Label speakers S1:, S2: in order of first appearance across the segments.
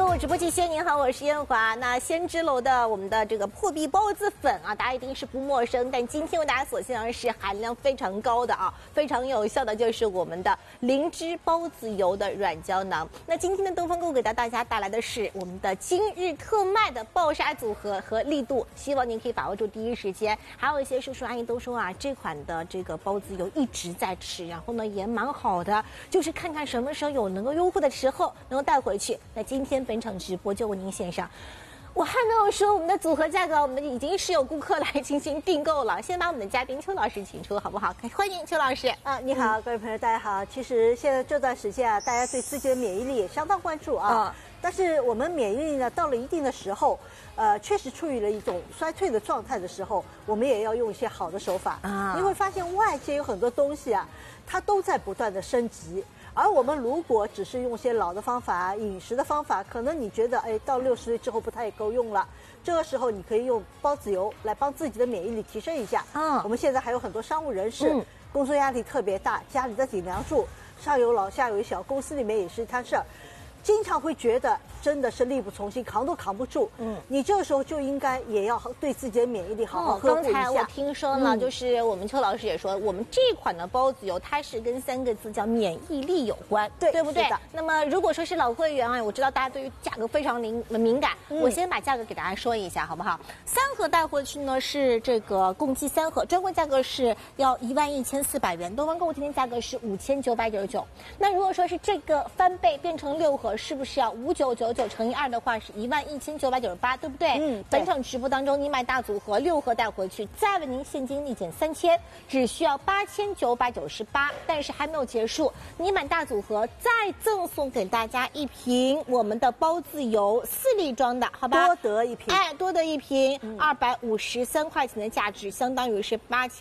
S1: 入直播间，您好，我是燕华。那先知楼的我们的这个破壁包子粉啊，大家一定是不陌生。但今天为大家所献上是含量非常高的啊，非常有效的就是我们的灵芝包子油的软胶囊。那今天的东方购给大家带来的是我们的今日特卖的爆杀组合和力度，希望您可以把握住第一时间。还有一些叔叔阿姨都说啊，这款的这个包子油一直在吃，然后呢也蛮好的，就是看看什么时候有能够优惠的时候能够带回去。那今天本场直播就为您献上。我还没有说我们的组合价格，我们已经是有顾客来进行订购了。先把我们的嘉宾邱老师请出，好不好？欢迎邱老师。
S2: 你好，各位朋友，大家好。其实现在这段时间啊，大家对自己的免疫力也相当关注啊。但是我们免疫力呢，到了一定的时候，确实处于了一种衰退的状态的时候，我们也要用一些好的手法啊。你会发现外界有很多东西啊，它都在不断的升级。而我们如果只是用些老的方法、饮食的方法，可能你觉得到60岁之后不太够用了。这个时候你可以用包子油来帮自己的免疫力提升一下。我们现在还有很多商务人士，工作压力特别大，家里的顶梁柱，上有老下有小，公司里面也是一摊事儿。经常会觉得真的是力不从心，扛都扛不住。你这个时候就应该也要对自己的免疫力好好呵护一下。
S1: 刚才我听说了，就是我们邱老师也说，我们这款的包子油它是跟3个字叫免疫力有关，对不对？那么如果说是老会员啊，我知道大家对于价格非常敏感，我先把价格给大家说一下，好不好？3盒带回去呢是这个共计3盒，专柜价格是要11400元，东方购物天天价格是5999。那如果说是这个翻倍变成6盒，是不是要5999乘以2的话是11998，对不对？本场直播当中，你买大组合6盒带回去，再为您现金立减3000，只需要8998，但是还没有结束，你买大组合再赠送给大家1瓶我们的包子油4粒装的，好吧？
S2: 多得一瓶，
S1: 多得一瓶，253块钱的价值，相当于是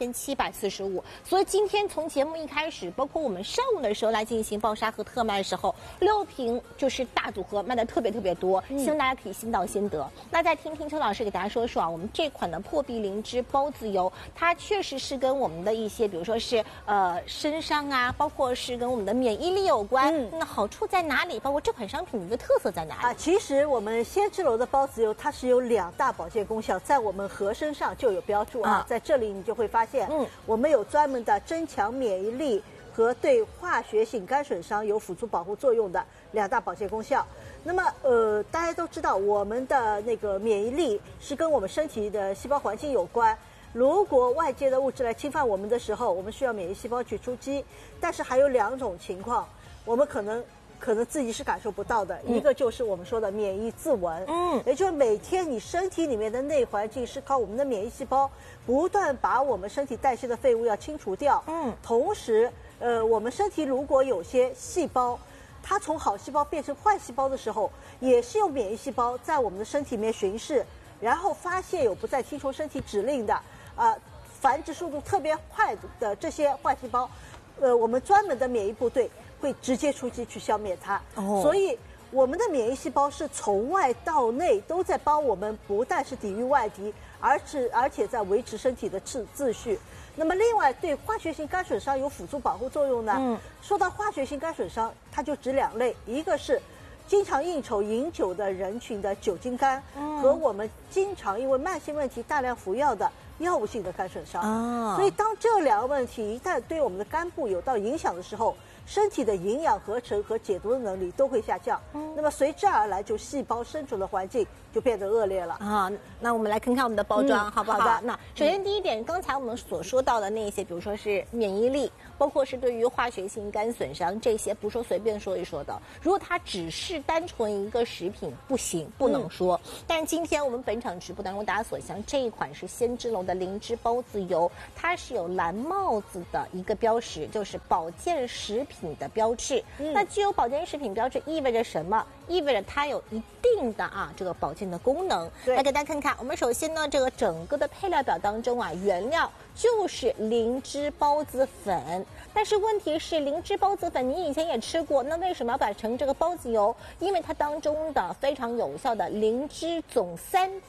S1: 8745。所以今天从节目一开始，包括我们上午的时候来进行爆杀和特卖的时候，6瓶就是大组合卖的特别多，希望大家可以先到先得。那再听听邱老师给大家说说啊，我们这款的破壁灵芝包子油，它确实是跟我们的一些，比如说是身上啊，包括是跟我们的免疫力有关。那好处在哪里？包括这款商品的一个特色在哪里？
S2: 其实我们先知楼的包子油，它是有2大保健功效，在我们盒身上就有标注啊。在这里你就会发现，我们有专门的增强免疫力和对化学性肝损伤有辅助保护作用的2大保健功效。那么大家都知道，我们的那个免疫力是跟我们身体的细胞环境有关。如果外界的物质来侵犯我们的时候，我们需要免疫细胞去出击。但是还有2种情况，我们可能自己是感受不到的。一个就是我们说的免疫自蚊，也就是每天你身体里面的内环境是靠我们的免疫细胞不断把我们身体代谢的废物要清除掉。同时我们身体如果有些细胞它从好细胞变成坏细胞的时候，也是有免疫细胞在我们的身体里面巡视，然后发现有不再听从身体指令的繁殖速度特别快的这些坏细胞，我们专门的免疫部队会直接出击去消灭它。所以我们的免疫细胞是从外到内都在帮我们，不但是抵御外敌，而且在维持身体的秩序。那么另外对化学性肝损伤有辅助保护作用呢？说到化学性肝损伤，它就指2类，一个是经常应酬饮酒的人群的酒精肝，和我们经常因为慢性问题大量服药的药物性的肝损伤。所以当这2个问题一旦对我们的肝部有到影响的时候，身体的营养合成和解毒的能力都会下降。那么随之而来，就细胞生存的环境就变得恶劣了
S1: 啊。那我们来看看我们的包装，好不好？
S2: 好的。
S1: 那首先第一点，刚才我们所说到的那些，比如说是免疫力，包括是对于化学性肝损伤这些，不说随便说一说的。如果它只是单纯一个食品，不行，不能说。但今天我们本场直播当中，大家所想这一款是先知楼的灵芝包子油，它是有蓝帽子的一个标识，就是保健食品的标志。那具有保健食品标志意味着什么？意味着它有一定的这个保健的功能。来给大家看看，我们首先呢，这个整个的配料表当中原料就是灵芝包子粉。但是问题是，灵芝包子粉你以前也吃过，那为什么要改成这个包子油？因为它当中的非常有效的灵芝总3萜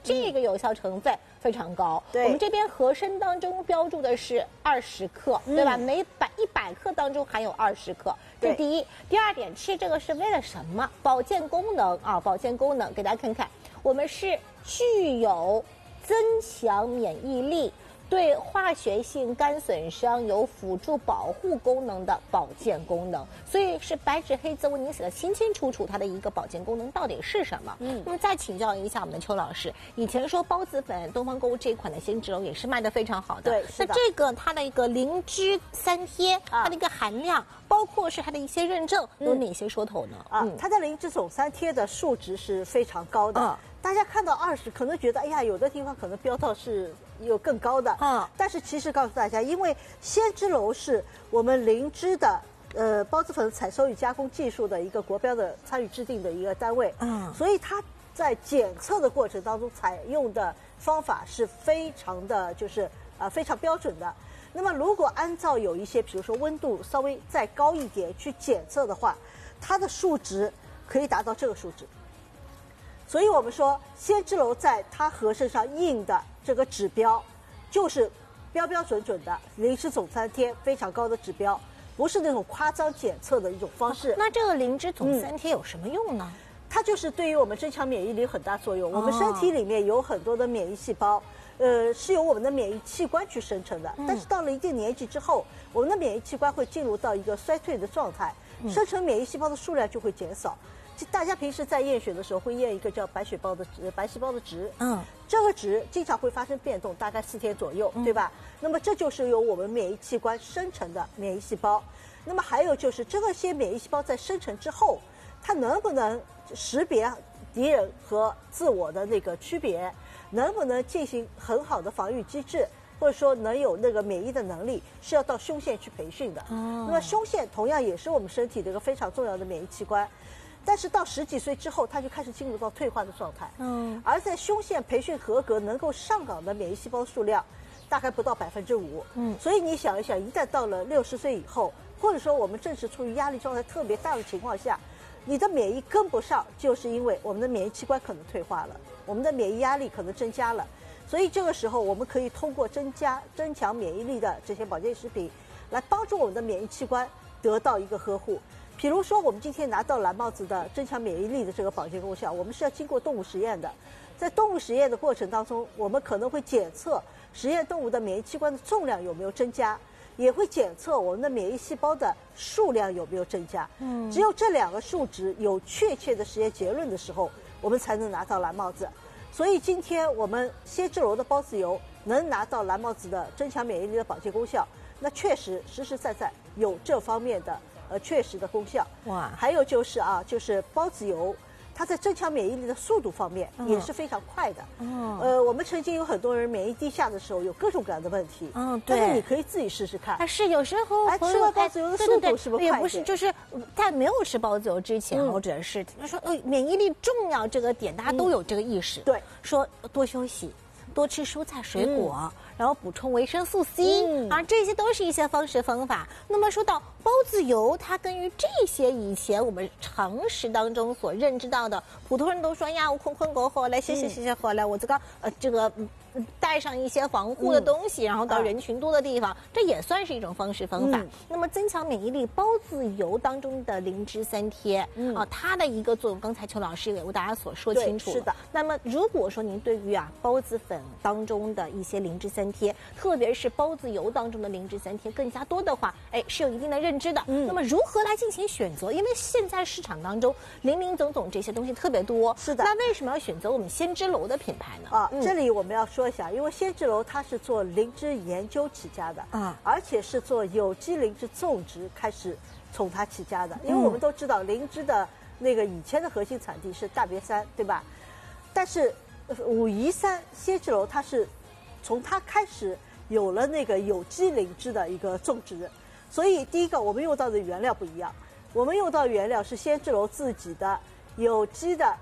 S1: 这个有效成分非常高。
S2: 对，
S1: 我们这边合参当中标注的是20克，对吧？每100克当中含有20克，这是第一。第二点，吃这个是为了什么？保健功能啊，保健功能，给大家看看，我们是具有增强免疫力。对化学性肝损伤有辅助保护功能的保健功能，所以是白纸黑字为您写的清清楚楚，它的一个保健功能到底是什么？那么再请教一下我们的邱老师，以前说孢子粉东方购物这一款的鲜脂楼也是卖得非常好的，
S2: 对，
S1: 那这个它的一个灵芝3贴，它的一个含量，包括是它的一些认证，有哪些说头呢？
S2: 它的灵芝总3贴的数值是非常高的。大家看到20，可能觉得哎呀，有的地方可能标到是有更高的。但是其实告诉大家，因为鲜脂楼是我们灵芝的孢子粉采收与加工技术的一个国标的参与制定的一个单位。所以它在检测的过程当中采用的方法是非常的，就是非常标准的。那么如果按照有一些，比如说温度稍微再高一点去检测的话，它的数值可以达到这个数值。所以我们说，鲜脂楼在它盒身上印的这个指标，就是标标准准的灵芝总3贴非常高的指标，不是那种夸张检测的一种方式。
S1: 那这个灵芝总3贴有什么用呢？
S2: 它就是对于我们增强免疫力有很大作用。我们身体里面有很多的免疫细胞，是由我们的免疫器官去生成的。但是到了一定年纪之后，我们的免疫器官会进入到一个衰退的状态，生成免疫细胞的数量就会减少。大家平时在验血的时候会验一个叫白细胞的值，这个值经常会发生变动，大概4天左右，对吧？那么这就是由我们免疫器官生成的免疫细胞。那么还有就是这些免疫细胞在生成之后，它能不能识别敌人和自我的那个区别，能不能进行很好的防御机制，或者说能有那个免疫的能力，是要到胸腺去培训的。那么胸腺同样也是我们身体的一个非常重要的免疫器官。但是到10几岁之后，它就开始进入到退化的状态。而在胸腺培训合格能够上岗的免疫细胞数量，大概不到5%。所以你想一想，一旦到了60岁以后，或者说我们正是处于压力状态特别大的情况下，你的免疫跟不上，就是因为我们的免疫器官可能退化了，我们的免疫压力可能增加了。所以这个时候，我们可以通过增强免疫力的这些保健食品，来帮助我们的免疫器官得到一个呵护。比如说，我们今天拿到蓝帽子的增强免疫力的这个保健功效，我们是要经过动物实验的。在动物实验的过程当中，我们可能会检测实验动物的免疫器官的重量有没有增加，也会检测我们的免疫细胞的数量有没有增加。只有这2个数值有确切的实验结论的时候，我们才能拿到蓝帽子。所以今天我们鲜脂楼的孢子油能拿到蓝帽子的增强免疫力的保健功效，那确实实实在在有这方面的确实的功效。还有就是就是孢子油，它在增强免疫力的速度方面也是非常快的。我们曾经有很多人免疫低下的时候有各种各样的问题。但是你可以自己试试看。
S1: 是有时候
S2: 吃了孢子油的速度是不是快一点？
S1: 也不是，就是在没有吃孢子油之前，或者是他说免疫力重要这个点，大家都有这个意识。
S2: 对，
S1: 说多休息，多吃蔬菜水果。然后补充维生素 C 这些都是一些方式方法。那么说到孢子油，它根据这些以前我们常识当中所认知到的，普通人都说呀，我困过后来歇回来，我这个带上一些防护的东西，然后到人群多的地方，这也算是一种方式方法。那么增强免疫力，孢子油当中的灵芝3贴它的一个作用，刚才邱老师也为大家所说清楚了。
S2: 是的。
S1: 那么如果说您对于孢子粉当中的一些灵芝3贴，特别是孢子油当中的灵芝3贴更加多的话，是有一定的认知的。那么如何来进行选择？因为现在市场当中林总这些东西特别多。
S2: 是的。
S1: 那为什么要选择我们鲜脂楼的品牌呢？
S2: 这里我们要说一下，因为鲜脂楼它是做灵芝研究起家的，而且是做有机灵芝种植开始从它起家的。因为我们都知道灵芝的那个以前的核心产地是大别山，对吧？但是武夷山鲜脂楼它是从它开始有了那个有机灵芝的一个种植，所以第一个我们用到的原料不一样，我们用到原料是鲜脂楼自己的有机的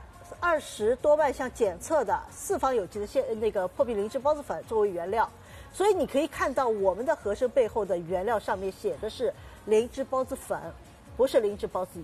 S2: 20多万项检测的4方有机的那个破壁灵芝孢子粉作为原料，所以你可以看到我们的盒身背后的原料上面写的是灵芝孢子粉，不是灵芝孢子油。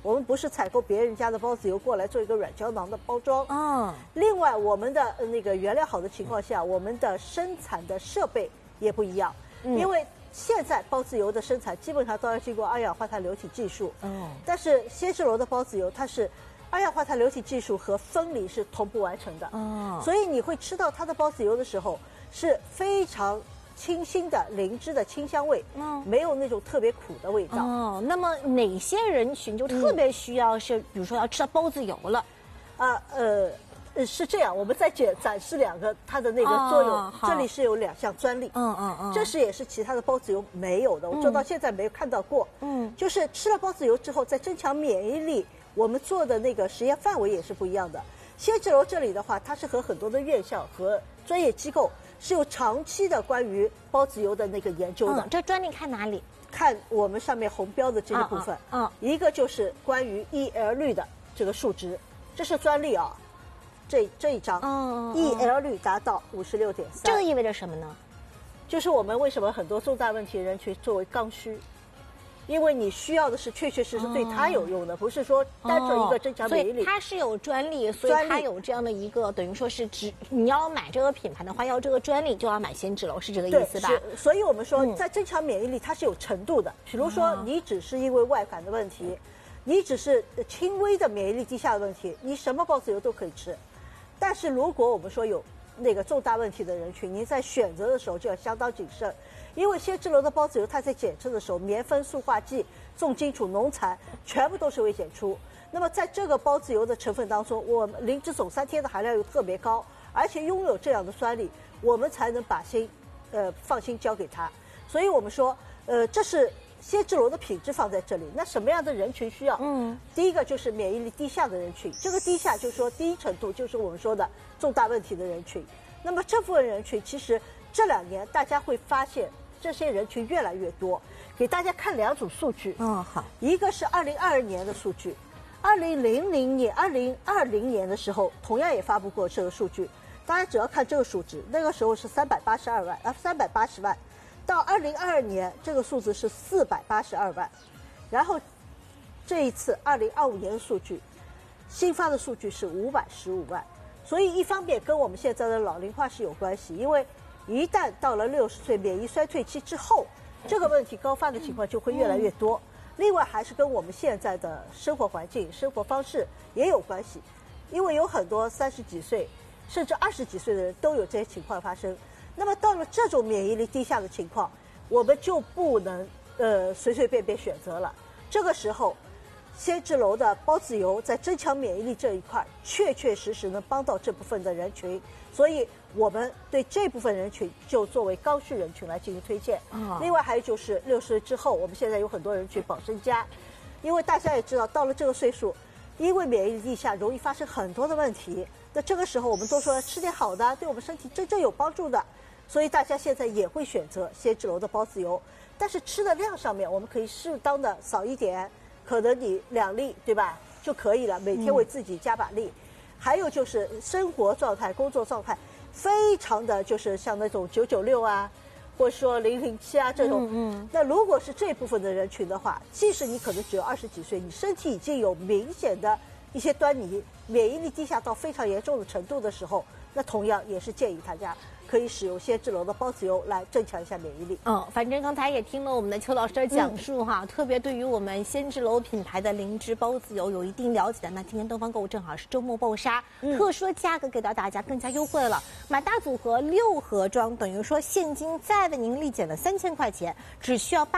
S2: 我们不是采购别人家的孢子油过来做一个软胶囊的包装。另外，我们的那个原料好的情况下，我们的生产的设备也不一样，因为现在孢子油的生产基本上都要经过二氧化碳流体技术。但是暹芝楼的孢子油它是二氧化碳流体技术和分离是同步完成的。所以你会吃到它的孢子油的时候是非常清新的灵芝的清香味，没有那种特别苦的味道。
S1: 那么哪些人群就特别需要是，比如说要吃到孢子油了？
S2: 是这样，我们再展示2个它的那个作用。这里是有2项专利，这是也是其他的孢子油没有的，我做到现在没有看到过。就是吃了孢子油之后，在增强免疫力，我们做的那个实验范围也是不一样的。暹芝楼这里的话，它是和很多的院校和专业机构是有长期的关于孢子油的那个研究的。
S1: 这专利看哪里？
S2: 看我们上面红标的这个部分。一个就是关于 EL 率的这个数值，这是专利啊。这一张，EL 率达到56.3，
S1: 这个意味着什么呢？
S2: 就是我们为什么很多重大问题人群作为刚需，因为你需要的是确确实实对它有用的，不是说单纯一个增强免疫力。
S1: 所以它是有专利，所以它有这样的一个等于说是你要买这个品牌的话，要这个专利就要买暹芝楼，是这个意思吧？
S2: 是。所以我们说在增强免疫力它是有程度的，比如说你只是因为外感的问题，你只是轻微的免疫力低下的问题，你什么孢子油都可以吃。但是如果我们说有那个重大问题的人群，您在选择的时候就要相当谨慎，因为暹芝楼的孢子油它在检测的时候，棉酚、塑化剂、重金属、农残全部都是未检出。那么在这个孢子油的成分当中，我们灵芝总三萜的含量又特别高，而且拥有这样的专利，我们才能把放心交给他。所以我们说，这是暹芝楼的品质放在这里。那什么样的人群需要？第一个就是免疫力低下的人群，这个低下就是说低程度，就是我们说的重大问题的人群。那么这部分人群其实这2年大家会发现这些人群越来越多。给大家看2组数据。
S1: 好，
S2: 一个是2022年的数据，2000年、2020年的时候同样也发布过这个数据。大家只要看这个数值，那个时候是380万。到2022年，这个数字是482万，然后这一次2025年的数据，新发的数据是515万。所以一方面跟我们现在的老龄化是有关系，因为一旦到了60岁免疫衰退期之后，这个问题高发的情况就会越来越多。另外还是跟我们现在的生活环境、生活方式也有关系，因为有很多30几岁甚至20几岁的人都有这些情况发生。那么到了这种免疫力低下的情况，我们就不能随随便便选择了。这个时候，暹芝楼的孢子油在增强免疫力这一块，确确实实能帮到这部分的人群，所以我们对这部分人群就作为刚需人群来进行推荐。另外还有就是60岁之后，我们现在有很多人去保身家，因为大家也知道，到了这个岁数，因为免疫力低下，容易发生很多的问题。那这个时候我们都说吃点好的，对我们身体真正有帮助的，所以大家现在也会选择暹芝楼的孢子油。但是吃的量上面，我们可以适当的少一点，可能你2粒，对吧，就可以了，每天为自己加把力。还有就是生活状态、工作状态，非常的就是像那种996啊，或者说007啊这种。那如果是这部分的人群的话，即使你可能只有20几岁，你身体已经有明显的一些端倪，免疫力低下到非常严重的程度的时候，那同样也是建议大家可以使用暹芝楼的孢子油来增强一下免疫力。
S1: 反正刚才也听了我们的邱老师的讲述哈，特别对于我们暹芝楼品牌的灵芝孢子油有一定了解的，那今天东方购物正好是周末爆杀，特殊的价格给到大家更加优惠了。买大组合6盒装，等于说现金再为您立减了3000块钱，只需要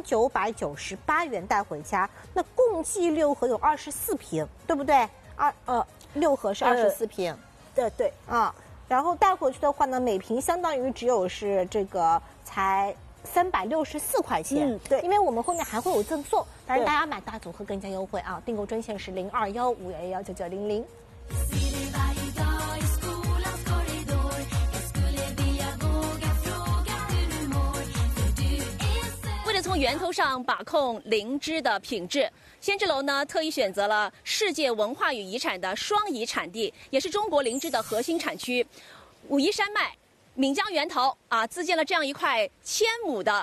S1: 8998元带回家。那共计6盒有24瓶，对不对？6盒是24瓶。
S2: 对
S1: 然后带回去的话呢，每瓶相当于只有是这个才364块钱。
S2: 对，
S1: 因为我们后面还会有赠送，当然大家买大组合更加优惠啊！订购专线是0215119900。
S3: 为了从源头上把控灵芝的品质，暹芝楼呢特意选择了世界文化与遗产的双遗产地，也是中国灵芝的核心产区——武夷山脉岷江源头啊，自建了这样一块1000亩的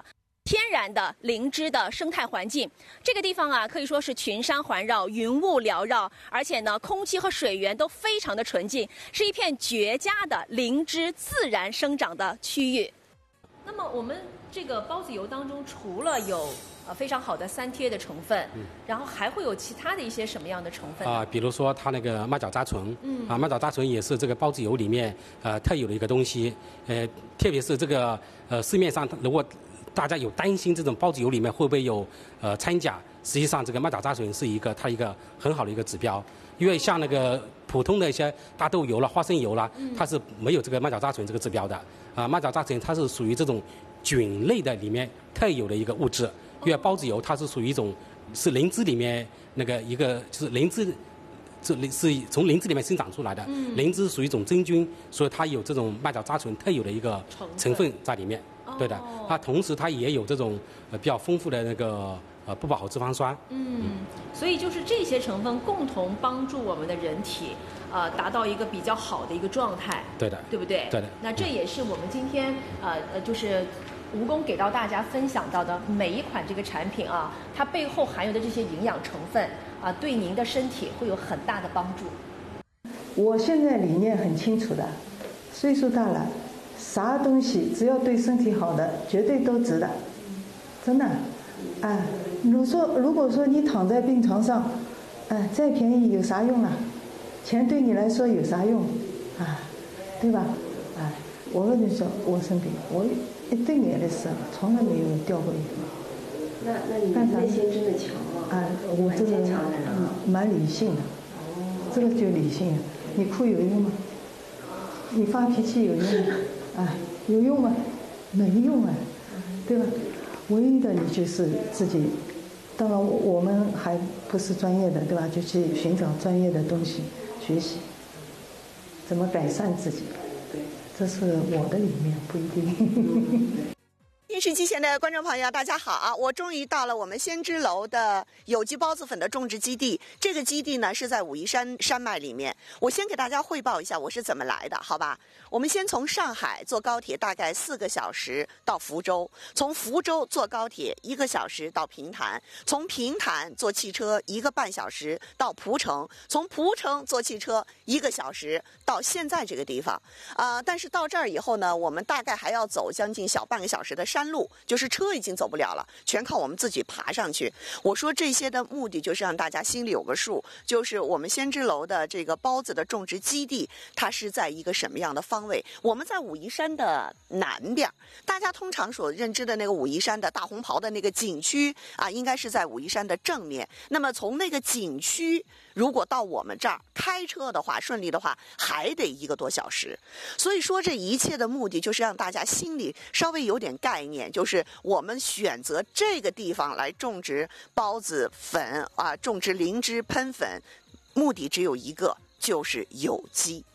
S3: 天然的灵芝的生态环境。这个地方啊，可以说是群山环绕、云雾缭绕，而且呢，空气和水源都非常的纯净，是一片绝佳的灵芝自然生长的区域。那么我们这个孢子油当中，除了有非常好的3萜的成分，然后还会有其他的一些什么样的成分
S4: 比如说它那个麦角杂醇，麦角杂醇也是这个孢子油里面特有的一个东西，特别是这个市面上如果大家有担心这种孢子油里面会不会有掺假，实际上这个麦角杂醇是它一个很好的一个指标，因为像那个普通的一些大豆油了、花生油了，它是没有这个麦角杂醇这个指标的。麦角杂醇它是属于这种菌类的里面特有的一个物质。因为孢子油它是属于一种是灵芝里面那个一个就是灵芝，是从灵芝里面生长出来的。灵芝属于一种真菌，所以它有这种麦角杂醇特有的一个成分在里面。对的，它同时它也有这种比较丰富的那个不饱和脂肪酸。
S3: 所以就是这些成分共同帮助我们的人体达到一个比较好的一个状态。
S4: 对的，
S3: 对不对？
S4: 对的。
S3: 那这也是我们今天就是吴工给到大家分享到的每一款这个产品啊，它背后含有的这些营养成分啊，对您的身体会有很大的帮助。
S5: 我现在理念很清楚的，岁数大了，啥东西只要对身体好的，绝对都值的，真的。如果说你躺在病床上，再便宜有啥用啊？钱对你来说有啥用啊？对吧？我跟你说，我生病，我一对眼的事从来没有掉过一分。
S6: 那你内心真的强吗？
S5: 我这个蛮理性的，这个就理性。你哭有用吗？你发脾气有用吗？有用吗？没用啊，对吧？唯一的你就是自己，当然我们还不是专业的，对吧？就去寻找专业的东西学习，怎么改善自己。这是我的理念，不一定。
S7: 电视机前的观众朋友，大家好！我终于到了我们先知楼的有机孢子粉的种植基地。这个基地呢是在武夷山山脉里面。我先给大家汇报一下我是怎么来的，好吧？我们先从上海坐高铁，大概4个小时到福州；从福州坐高铁1个小时到平潭；从平潭坐汽车1个半小时到蒲城；从蒲城坐汽车1个小时到现在这个地方。但是到这儿以后呢，我们大概还要走将近小半个小时的山路，就是车已经走不了了，全靠我们自己爬上去。我说这些的目的就是让大家心里有个数，就是我们先知楼的这个孢子的种植基地，它是在一个什么样的方位？我们在武夷山的南边，大家通常所认知的那个武夷山的大红袍的那个景区应该是在武夷山的正面。那么从那个景区如果到我们这儿开车的话，顺利的话还得1个多小时。所以说这一切的目的就是让大家心里稍微有点概念，就是我们选择这个地方来种植孢子粉种植灵芝喷粉，目的只有一个，就是有机。